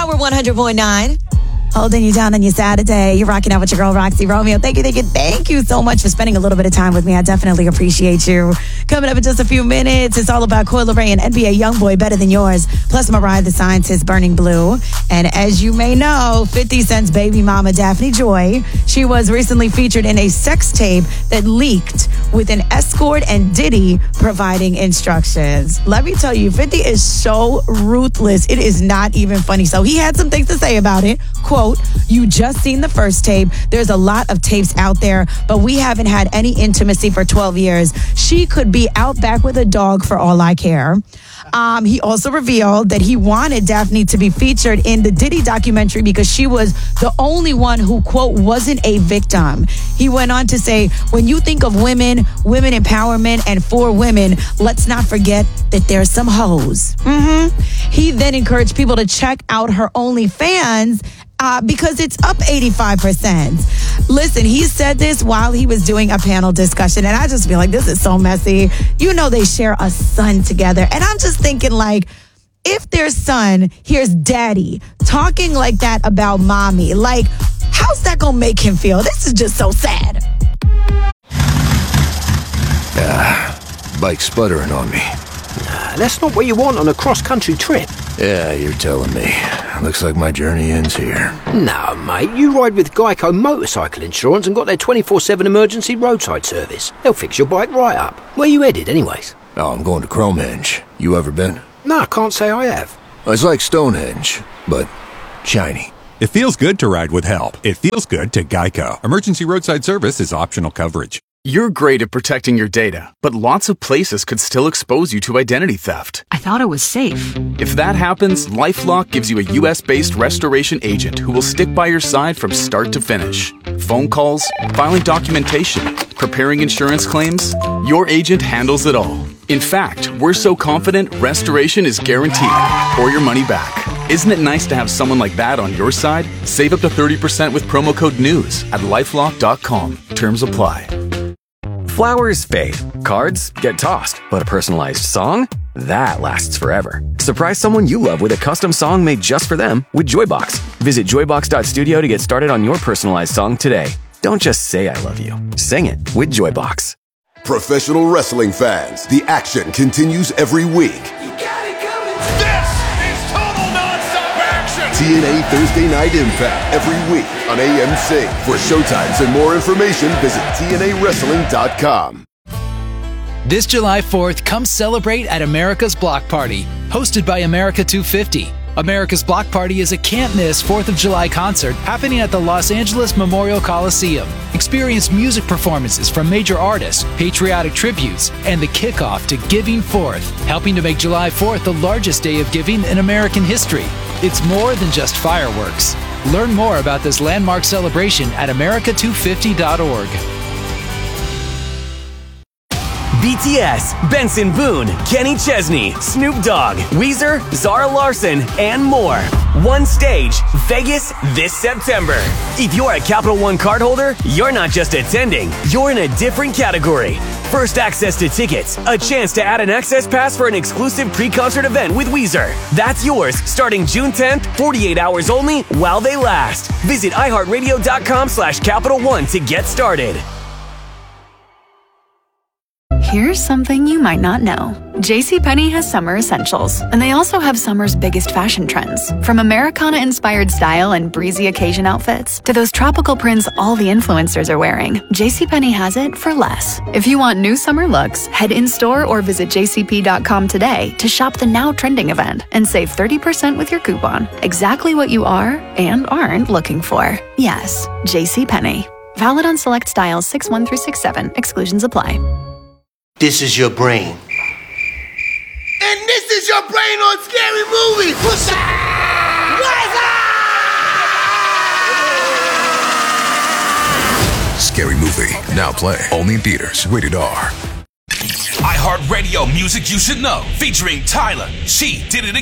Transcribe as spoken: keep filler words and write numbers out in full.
Power one hundred point nine. Holding you down on your Saturday. You're rocking out with your girl, Roxy Romeo. Thank you, thank you, thank you so much for spending a little bit of time with me. I definitely appreciate you. Coming up in just a few minutes, it's all about Coi Leray and N B A Youngboy, Better Than Yours, plus Mariah the Scientist, Burning Blue. And as you may know, fifty Cent's baby mama, Daphne Joy, she was recently featured in a sex tape that leaked with an escort and Diddy providing instructions. Let me tell you, fifty is so ruthless. It is not even funny. So he had some things to say about it. Quote, you just seen the first tape. There's a lot of tapes out there, but we haven't had any intimacy for twelve years. She could be out back with a dog for all I care. Um, he also revealed that he wanted Daphne to be featured in the Diddy documentary because she was the only one who, quote, wasn't a victim. He went on to say, when you think of women, women empowerment, and for women, let's not forget that there's some hoes. Mm-hmm. He then encouraged people to check out her OnlyFans Uh, because it's up eighty-five percent. Listen, he said this while he was doing a panel discussion, and I just feel like this is so messy. You know they share a son together, and I'm just thinking, like, if their son hears daddy talking like that about mommy, like, how's that gonna make him feel? This is just so sad. Ah, bike's sputtering on me. Nah, that's not what you want on a cross-country trip. Yeah, you're telling me. Looks like my journey ends here. No, mate, you ride with Geico Motorcycle Insurance and got their twenty-four seven emergency roadside service. They'll fix your bike right up. Where you headed, anyways? Oh, I'm going to Cromehenge. You ever been? No, I can't say I have. It's like Stonehenge, but shiny. It feels good to ride with help. It feels good to Geico. Emergency roadside service is optional coverage. You're great at protecting your data, but lots of places could still expose you to identity theft. I thought it was safe. If that happens, LifeLock gives you a U S-based restoration agent who will stick by your side from start to finish. Phone calls, filing documentation, preparing insurance claims, your agent handles it all. In fact, we're so confident restoration is guaranteed or your money back. Isn't it nice to have someone like that on your side? Save up to thirty percent with promo code NEWS at lifelock dot com. Terms apply. Flowers fade, cards get tossed, but a personalized song? That lasts forever. Surprise someone you love with a custom song made just for them with Joybox. Visit joybox dot studio to get started on your personalized song today. Don't just say I love you. Sing it with Joybox. Professional wrestling fans, the action continues every week. This is total non-stop action! T N A Thursday Night Impact every week on A M C. For showtimes and more information, visit T N A wrestling dot com. This July fourth, come celebrate at America's Block Party, hosted by America two fifty. America's Block Party is a can't-miss fourth of July concert happening at the Los Angeles Memorial Coliseum. Experience music performances from major artists, patriotic tributes, and the kickoff to Giving Fourth, helping to make July fourth the largest day of giving in American history. It's more than just fireworks. Learn more about this landmark celebration at america two fifty dot org. B T S, Benson Boone, Kenny Chesney, Snoop Dogg, Weezer, Zara Larson, and more. One stage, Vegas, this September. If you're a Capital One cardholder, you're not just attending, you're in a different category. First access to tickets, a chance to add an access pass for an exclusive pre-concert event with Weezer. That's yours starting June tenth, forty-eight hours only while they last. Visit iHeartRadio.com slash Capital One to get started. Here's something you might not know. JCPenney has summer essentials, and they also have summer's biggest fashion trends. From Americana-inspired style and breezy occasion outfits to those tropical prints all the influencers are wearing, JCPenney has it for less. If you want new summer looks, head in-store or visit j c p dot com today to shop the now trending event and save thirty percent with your coupon. Exactly what you are and aren't looking for. Yes, JCPenney. Valid on select styles six one through six seven. Exclusions apply. This is your brain. And this is your brain on Scary Movie. What's up? Scary Movie, now play. Only in theaters. Rated R. iHeartRadio music you should know. Featuring Tyler. She did it again.